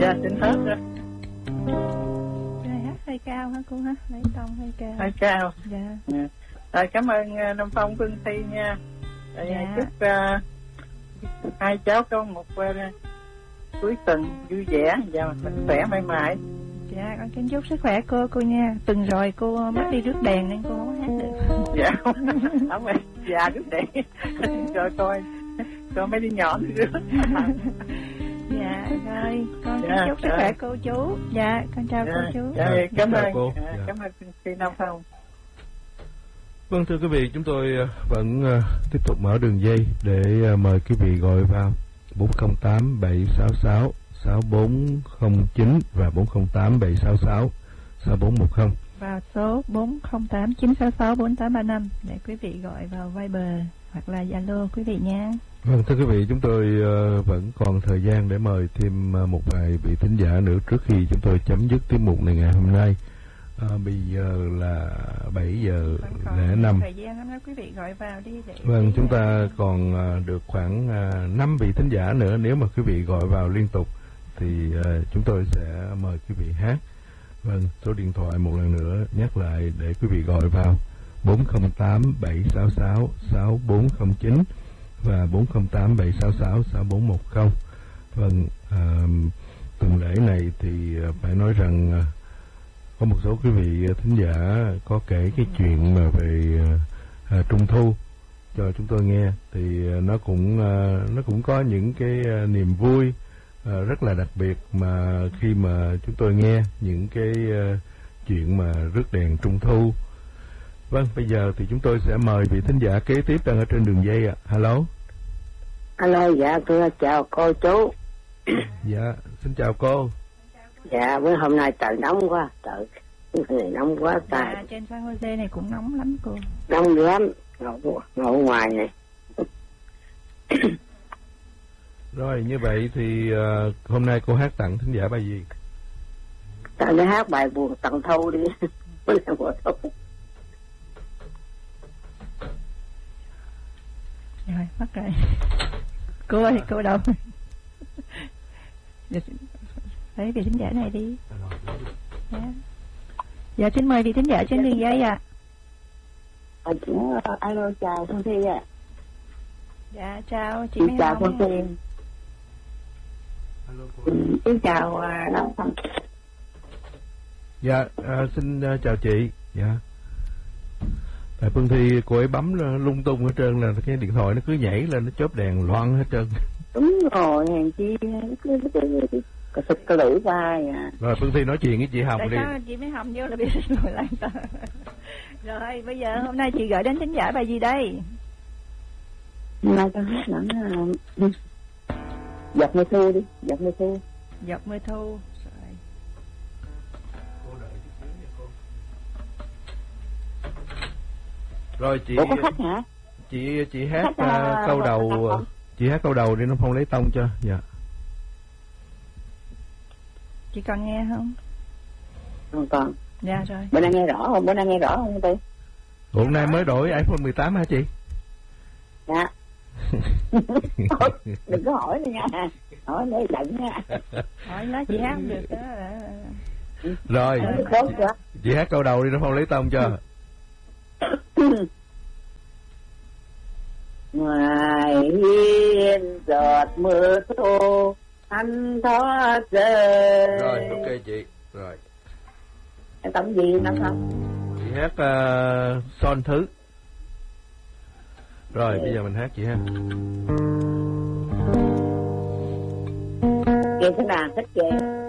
Dạ xin hết rồi. Rồi hát hơi cao hả cô hả? Lấy tông hơi cao. Hơi cao. Dạ. Rồi cảm ơn Nam Phong, Phương Thi nha. Rồi, Dạ. chúc hai cháu có một cuối tuần vui vẻ và mạnh khỏe mãi mãi. Dạ con kính chúc sức khỏe cô nha. Tuần rồi cô mất đi rước đèn nên cô không hát được. Dạ không phải già rước đèn rồi coi mấy đứa nhỏ nữa. Dạ rồi con Dạ, kính chúc sức dạ. khỏe cô chú. Dạ con chào cô chú. Dạ, cảm ơn cô. cảm ơn chị Nam Phong. Vâng, thưa quý vị, chúng tôi vẫn tiếp tục mở đường dây để mời quý vị gọi vào 408 766 6409 và 408 766 6410. Vào số 408 966 4835 để quý vị gọi vào Viber hoặc là Zalo quý vị nha. Vâng, thưa quý vị, chúng tôi vẫn còn thời gian để mời thêm một vài vị thính giả nữa trước khi chúng tôi chấm dứt tiết mục này ngày hôm nay. Bây giờ là 7 giờ 05. Thời gian hôm nay quý vị gọi vào đi để. Vâng, chúng ta còn được khoảng 5 vị thính giả nữa. Nếu mà quý vị gọi vào liên tục thì chúng tôi sẽ mời quý vị hát. Vâng, số điện thoại một lần nữa nhắc lại để quý vị gọi vào 408 766 6409 và 408 766 6410. Vâng, tuần lễ này thì phải nói rằng có một số quý vị thính giả có kể cái chuyện mà về Trung Thu cho chúng tôi nghe, thì nó cũng có những cái niềm vui rất là đặc biệt mà khi mà chúng tôi nghe những cái chuyện mà rước đèn Trung Thu. Vâng, bây giờ thì chúng tôi sẽ mời vị thính giả kế tiếp đang ở trên đường dây ạ. Hello. Alo, dạ tôi chào cô chú. Dạ, xin chào cô. Dạ, bữa hôm nay trời nóng quá, trời này nóng quá tài. Dạ, trên San Jose này cũng nóng lắm cô. Nóng lắm, ngồi ngoài này. Rồi, như vậy thì hôm nay cô hát tặng thính giả bài gì? Ta để hát bài buồn tận thu đi. Bữa nay mùa thu. Rồi, mất rồi. Cô ơi, cô đâu? Lấy vị thính giả này đi. Dạ. Dạ, xin mời vị thính giả trên đường dây ạ. Alo, chào Phương Thi ạ. Dạ, chào chị Chị Mai chào Hồng. Phương Thi. Xin chào Nam Phong. Dạ, xin chào chị. Dạ. Tại Phương Thi cô ấy bấm lung tung hết trơn, là cái điện thoại nó cứ nhảy lên, nó chớp đèn loạn hết trơn. Đúng rồi, hàng chi cái lưỡi vai à. Rồi Phương Thi nói chuyện với chị Hồng Tại đi. sao chị Mai Hồng vô là bị lùi lại ta? Rồi, bây giờ hôm nay chị gửi đến thính giả bài gì đây? Hôm nay con hát lắm Giọt mưa thu đi, giọt mưa thu. Giọt mưa thu. Rồi chị. Ủa, có khách hả? Chị hát khách, câu đầu. Chị hát câu đầu đi, nó không lấy tông cho. Dạ. Chị còn nghe không? Không còn. Dạ rồi. Bữa nay nghe rõ không? Bữa nay nghe rõ không Tư? Hôm nay mới đổi iPhone 18 hả chị? Dạ. Đừng có hỏi nữa nha. Hỏi để giận nha. Hỏi nói chị hát không được đó. Rồi. Chị hát câu đầu đi, nó không lấy tông cho. Ngoài hiên giọt mưa thu anh thoát rơi. Rồi, ok chị. Rồi. Em tấm gì Nam Phong? Chị hát son thứ. Rồi, bây giờ mình hát chị ha. Kìa cái đàn thích kìa.